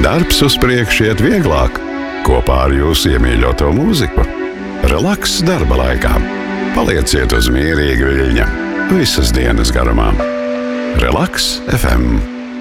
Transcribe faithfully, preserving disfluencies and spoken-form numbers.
Darbs uz priekšu iet vieglāk, kopā ar jūsu iemīļoto mūziku. Relaks darba laikā. Palieciet uz mierīga viļņa visas dienas garumā. Relaks F M.